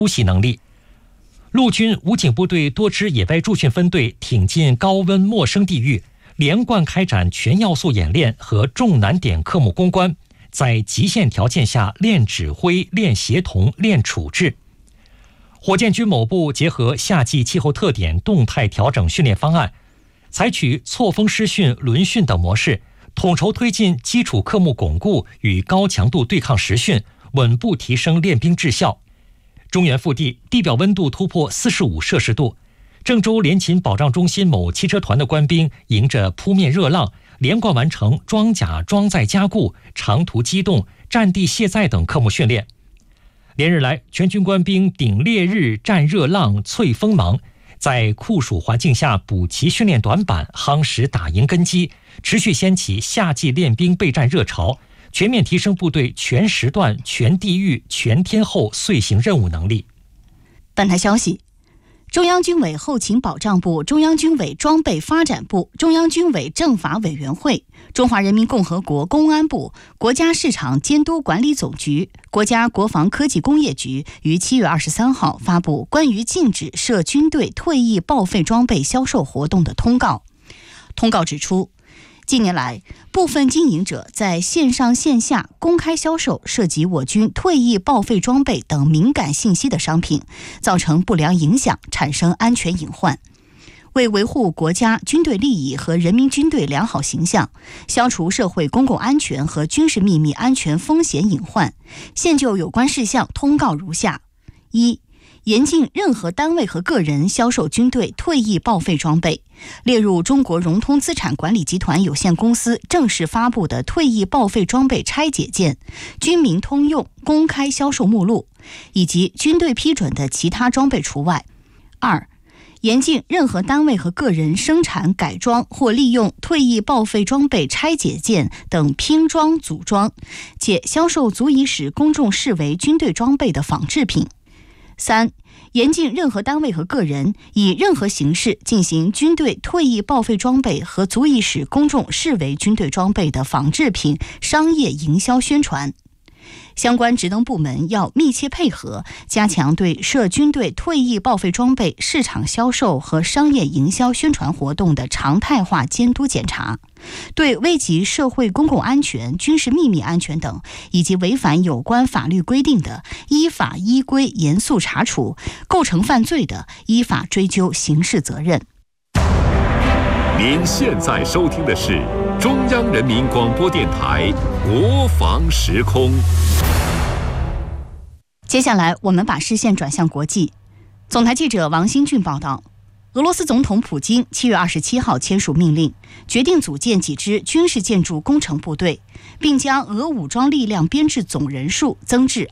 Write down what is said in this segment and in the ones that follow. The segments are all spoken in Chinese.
突袭能力。陆军武警部队多支野外驻训分队挺进高温陌生地域，连贯开展全要素演练和重难点科目攻关，在极限条件下练指挥、练协同、练处置。火箭军某部结合夏季气候特点动态调整训练方案，采取错峰施训、轮训等模式，统筹推进基础科目巩固与高强度对抗实训，稳步提升练兵质效。中原腹地地表温度突破45摄氏度，郑州联勤保障中心某汽车团的官兵迎着扑面热浪，连贯完成装甲装载加固、长途机动、战地卸载等科目训练。连日来，全军官兵顶烈日、战热浪、淬锋芒，在酷暑环境下补齐训练短板，夯实打赢根基，持续掀起夏季练兵备战热潮，全面提升部队全时段、全地域、全天候遂行任务能力。 本台消息，中央军委后勤保障部、中央军委装备发展部、中央军委政法委员会、中华人民共和国公安部、国家市场监督管理总局、国家国防科技工业局于7月23号发布关于禁止涉军队退役报废装备销售活动的通告。通告指出，近年来，部分经营者在线上线下公开销售涉及我军退役报废装备等敏感信息的商品，造成不良影响，产生安全隐患。为维护国家军队利益和人民军队良好形象，消除社会公共安全和军事秘密安全风险隐患，现就有关事项通告如下：一、严禁任何单位和个人销售军队退役报废装备，列入中国融通资产管理集团有限公司正式发布的退役报废装备拆解件、军民通用公开销售目录，以及军队批准的其他装备除外。二、严禁任何单位和个人生产、改装或利用退役报废装备拆解件等拼装、组装，且销售足以使公众视为军队装备的仿制品。三、严禁任何单位和个人以任何形式进行军队退役报废装备和足以使公众视为军队装备的仿制品商业营销宣传。相关职能部门要密切配合，加强对涉军队退役报废装备市场销售和商业营销宣传活动的常态化监督检查，对危及社会公共安全、军事秘密安全等以及违反有关法律规定的，依法依规严肃查处，构成犯罪的，依法追究刑事责任。 您现在收听的是中央人民广播电台国防时空。 接下来我们把视线转向国际。总台记者王新俊报道，俄罗斯总统普京7月27号签署命令，决定组建几支军事建筑工程部队，并将俄武装力量编制总人数增至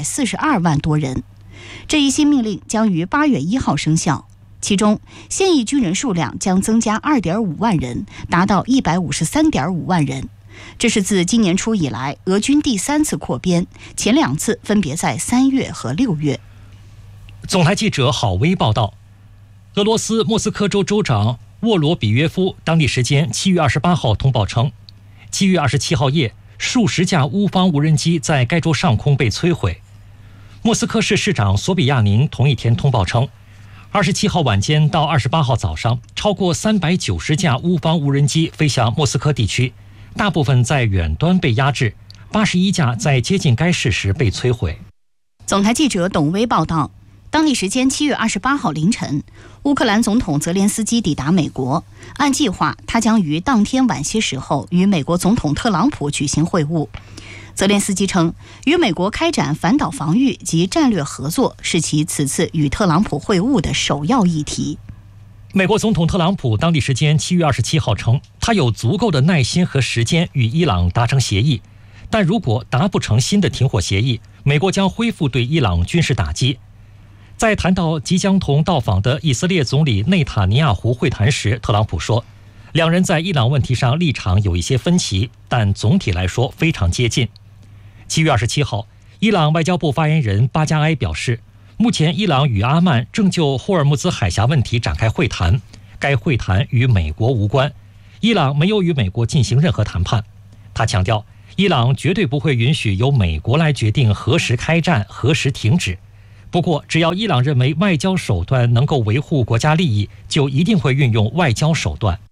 242万多人。这一新命令将于8月1号生效，其中现役军人数量将增加2.5万人，达到153.5万人。这是自今年初以来俄军第3次扩编，前2次分别在3月和6月。 总台记者郝威报道，俄罗斯莫斯科州州长沃罗比约夫当地时间7月28号通报称，7月27号夜，数十架乌方无人机在该州上空被摧毁。莫斯科市市长索比亚宁同一天通报称，27号晚间到28号早上，超过390架乌方无人机飞向莫斯科地区，大部分在远端被压制，81架在接近该市时被摧毁。 总台记者董威报道，当地时间7月28号凌晨，乌克兰总统泽连斯基抵达美国，按计划他将于当天晚些时候与美国总统特朗普举行会晤。泽连斯基称，与美国开展反导防御及战略合作是其此次与特朗普会晤的首要议题。 美国总统特朗普当地时间7月27号称，他有足够的耐心和时间与伊朗达成协议，但如果达不成新的停火协议，美国将恢复对伊朗军事打击。在谈到即将同到访的以色列总理内塔尼亚胡会谈时，特朗普说，两人在伊朗问题上立场有一些分歧，但总体来说非常接近。7月27号，伊朗外交部发言人巴加埃表示，目前伊朗与阿曼正就霍尔木兹海峡问题展开会谈，该会谈与美国无关，伊朗没有与美国进行任何谈判。他强调，伊朗绝对不会允许由美国来决定何时开战、何时停止。 不过，只要伊朗认为外交手段能够维护国家利益，就一定会运用外交手段。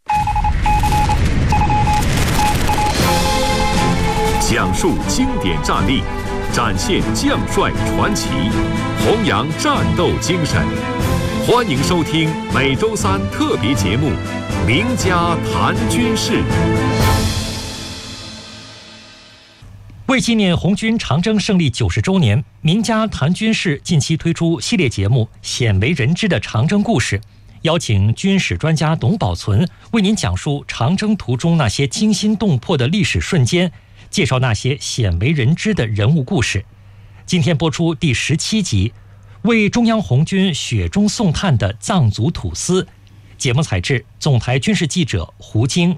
讲述经典战例，展现将帅传奇，弘扬战斗精神。欢迎收听每周三特别节目《名家谈军事》。 为纪念红军长征胜利90周年，名家谈军事近期推出系列节目《鲜为人知的长征故事》，邀请军史专家董宝存为您讲述长征途中那些惊心动魄的历史瞬间，介绍那些鲜为人知的人物故事。今天播出第17集，为中央红军雪中送炭的藏族土司。节目采制总台军事记者胡晶。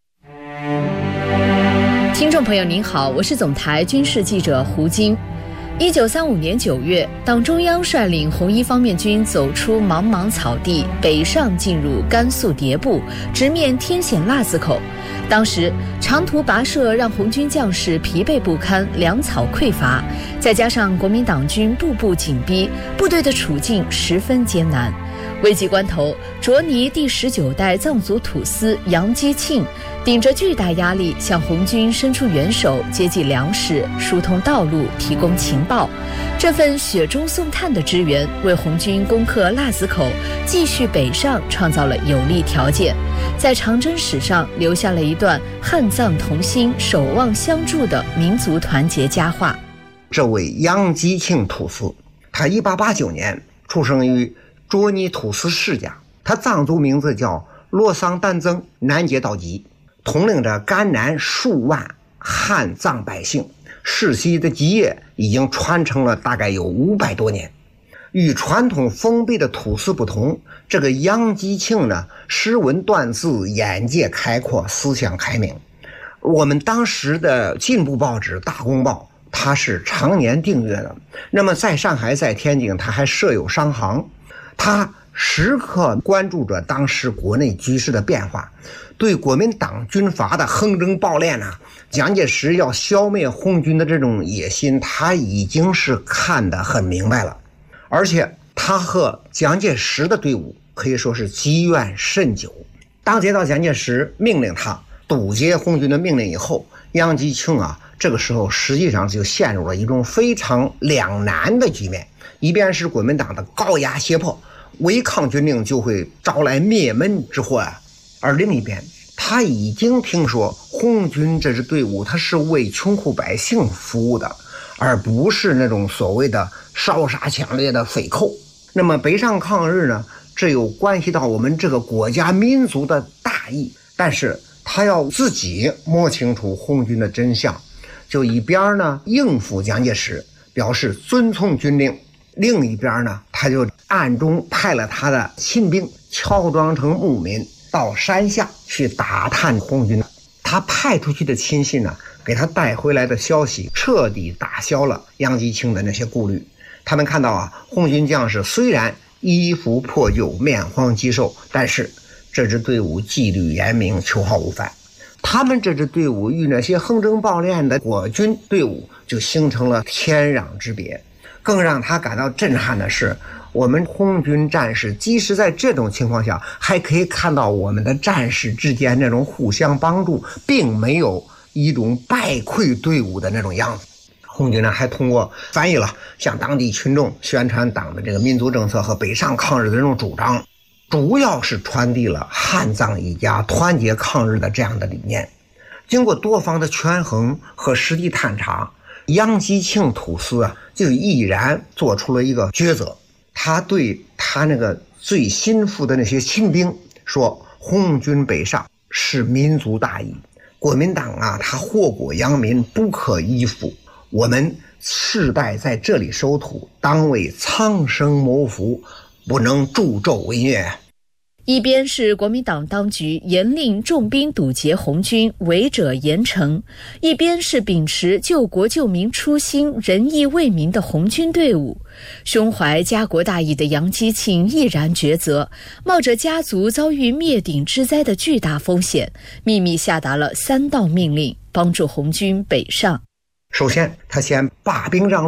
听众朋友您好，我是总台军事记者胡晶。1935年9月，党中央率领红一方面军走出茫茫草地，北上进入甘肃迭部，直面天险腊子口。当时长途跋涉让红军将士疲惫不堪，粮草匮乏，再加上国民党军步步紧逼，部队的处境十分艰难。危急关头，卓尼第19代藏族土司杨基庆顶着巨大压力向红军伸出援手，接济粮食，疏通道路，提供情报。这份雪中送炭的支援，为红军攻克腊子口，继续北上创造了有利条件，在长征史上留下了一段汉藏同心、守望相助的民族团结佳话。 这位杨基庆土司，他1889年出生于卓尼土司世家，他藏族名字叫洛桑丹增南杰道吉，统领着甘南数万汉藏百姓，世袭的基业已经传承了大概有500多年。与传统封闭的土司不同，这个杨基庆呢，识文断字，眼界开阔，思想开明。我们当时的进步报纸《大公报》，它是常年订阅的。那么在上海、在天津，它还设有商行。他时刻关注着当时国内局势的变化，对国民党军阀的横征暴敛啊，蒋介石要消灭红军的这种野心，他已经是看得很明白了。而且他和蒋介石的队伍可以说是积怨甚久。当接到蒋介石命令他堵截红军的命令以后，杨基庆啊，这个时候实际上就陷入了一种非常两难的局面。一边是国民党的高压胁迫，违抗军令就会招来灭门之祸啊；而另一边，他已经听说红军这支队伍它是为穷苦百姓服务的，而不是那种所谓的烧杀抢掠的匪寇。那么北上抗日呢，这有关系到我们这个国家民族的大义，但是他要自己摸清楚红军的真相，就一边呢应付蒋介石，表示遵从军令，另一边呢，他就暗中派了他的亲兵乔装成牧民到山下去打探红军。他派出去的亲信呢，给他带回来的消息彻底打消了杨基庆的那些顾虑。他们看到啊，红军将士虽然衣服破旧，面黄肌瘦，但是这支队伍纪律严明，秋毫无犯。他们这支队伍与那些横征暴敛的国军队伍就形成了天壤之别。更让他感到震撼的是，我们红军战士即使在这种情况下，还可以看到我们的战士之间那种互相帮助，并没有一种败溃队伍的那种样子。红军呢还通过翻译了向当地群众宣传党的这个民族政策和北上抗日的这种主张，主要是传递了汉藏一家团结抗日的这样的理念。经过多方的权衡和实地探查，杨基庆土司啊，就毅然做出了一个抉择。他对他那个最心腹的那些亲兵说，红军北上是民族大义，国民党啊，他祸国殃民，不可依附。我们世代在这里守土，当为苍生谋福，不能助纣为虐。 一边是国民党当局严令重兵堵截红军，违者严惩；一边是秉持救国救民初心、仁义为民的红军队伍。胸怀家国大义的杨基庆毅然抉择，冒着家族遭遇灭顶之灾的巨大风险，秘密下达了3道命令，帮助红军北上。 首先，他先罢兵让路，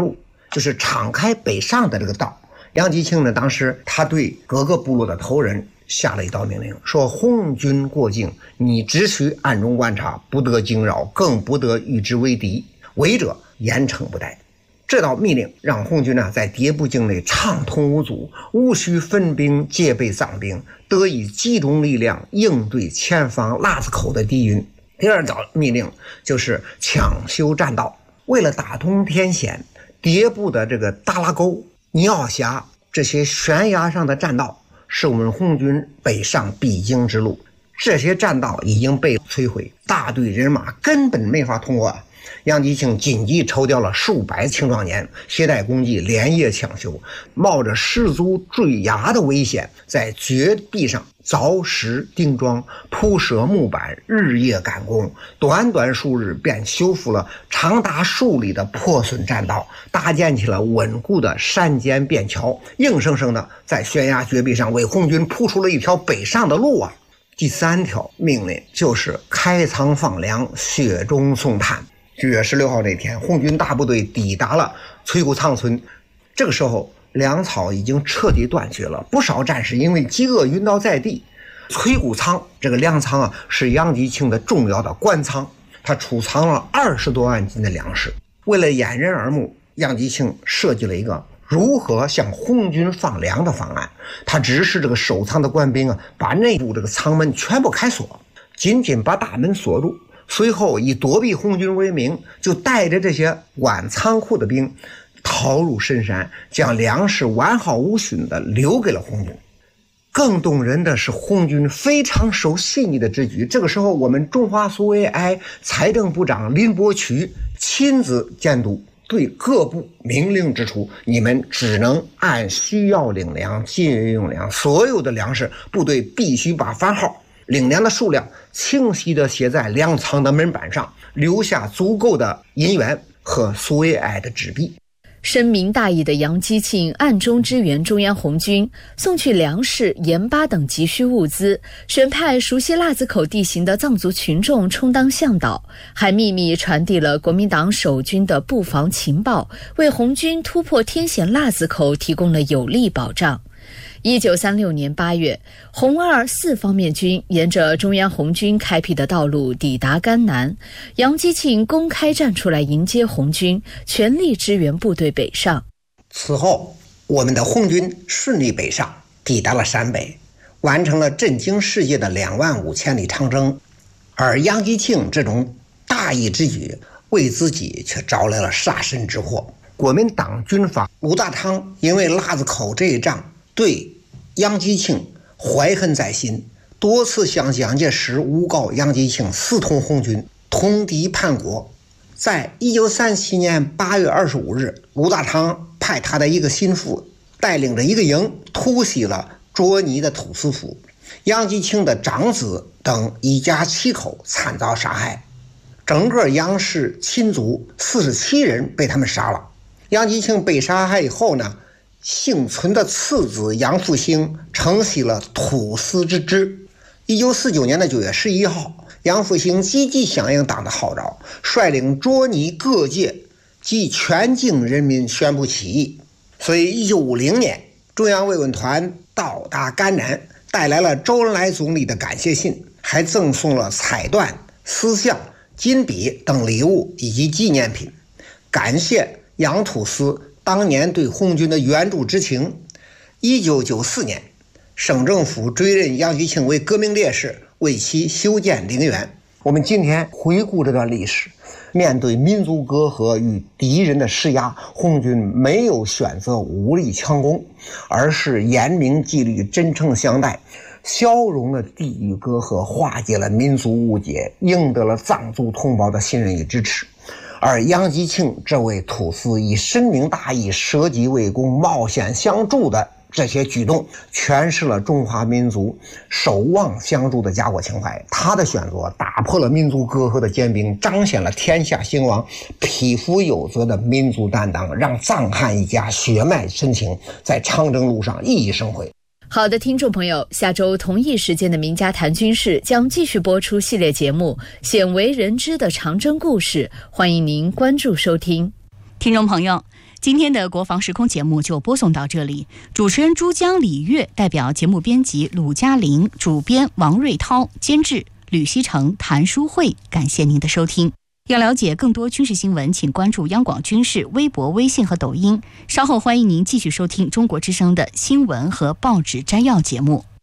就是敞开北上的这个道。杨吉庆呢，当时他对各个部落的头人下了一道命令，说红军过境，你只需暗中观察，不得惊扰，更不得与之为敌，违者严惩不贷。这道命令让红军呢在迭部境内畅通无阻，无需分兵戒备藏兵，得以集中力量应对前方腊子口的敌军。第二道命令就是抢修栈道，为了打通天险，迭部的这个大拉沟、尼奥峡这些悬崖上的栈道是我们红军北上必经之路，这些栈道已经被摧毁，大队人马根本没法通过。杨吉庆紧急抽调了数百青壮年，携带工具连夜抢修，冒着士卒坠崖的危险，在绝壁上凿石钉桩，铺设木板，日夜赶工，短短数日便修复了长达数里的破损栈道，搭建起了稳固的山间便桥，硬生生的在悬崖绝壁上为红军铺出了一条北上的路啊！第三条命令就是开仓放粮，雪中送炭。9月16号那天，红军大部队抵达了崔谷仓村。这个时候，粮草已经彻底断绝了，不少战士因为饥饿晕倒在地。崔谷仓这个粮仓啊，是杨吉庆的重要的官仓，他储藏了20多万斤的粮食。为了掩人耳目，杨吉庆设计了一个如何向红军放粮的方案。他指示这个守仓的官兵啊，把内部这个仓门全部开锁，紧紧把大门锁住。随后以躲避红军为名，就带着这些管仓库的兵逃入深山，将粮食完好无损地留给了红军。更动人的是红军非常守信义的之举。这个时候，我们中华苏维埃财政部长林伯渠亲自监督，对各部明令指出，你们只能按需要领粮，节约用粮，所有的粮食部队必须把番号、领粮的数量清晰地写在粮仓的门板上，留下足够的银元和苏维埃的纸币。 深明大义的杨基庆暗中支援中央红军，送去粮食、盐巴等急需物资，选派熟悉腊子口地形的藏族群众充当向导，还秘密传递了国民党守军的布防情报，为红军突破天险腊子口提供了有力保障。1936年8月，红二四方面军沿着中央红军开辟的道路抵达甘南，杨基庆公开站出来迎接红军，全力支援部队北上。 此后，我们的红军顺利北上，抵达了陕北，完成了震惊世界的25000里长征。而杨基庆这种大义之举，为自己却招来了杀身之祸。国民党军阀鲁大汤因为腊子口这一仗对杨基庆怀恨在心，多次向蒋介石诬告杨基庆私通红军，通敌叛国。在1937年8月25日，鲁大汤派他的一个心腹带领着一个营突袭了卓尼的土司府，杨基庆的长子等一家7口惨遭杀害，整个杨氏亲族47人被他们杀了。杨基庆被杀害以后呢，幸存的次子杨复兴承袭了土司之职。1949年9月11号，杨复兴积极响应党的号召，率领卓尼各界及全境人民宣布起义。所以1950年，中央慰问团到达甘南，带来了周恩来总理的感谢信，还赠送了彩缎、丝像、金笔等礼物以及纪念品，感谢杨土司当年对红军的援助之情。1994年，省政府追认杨基庆为革命烈士，为其修建陵园。我们今天回顾这段历史，面对民族隔阂与敌人的施压，红军没有选择武力强攻，而是严明纪律、真诚相待，消融了地域隔阂，化解了民族误解，赢得了藏族同胞的信任与支持。而杨基庆这位土司以深明大义、舍己为公、冒险相助的这些举动，诠释了中华民族守望相助的家国情怀。他的选择打破了民族隔阂的坚冰，彰显了天下兴亡、匹夫有责的民族担当，让藏汉一家血脉深情在长征路上熠熠生辉。 好的，听众朋友，下周同一时间的名家谈军事将继续播出系列节目《鲜为人知的长征故事》，欢迎您关注收听。 听众朋友， 今天的国防时空节目就播送到这里，主持人珠江、李月，代表节目编辑鲁嘉玲，主编王瑞涛，监制吕希成、谭淑慧，感谢您的收听。要了解更多军事新闻，请关注央广军事微博、微信和抖音。稍后欢迎您继续收听中国之声的新闻和报纸摘要节目。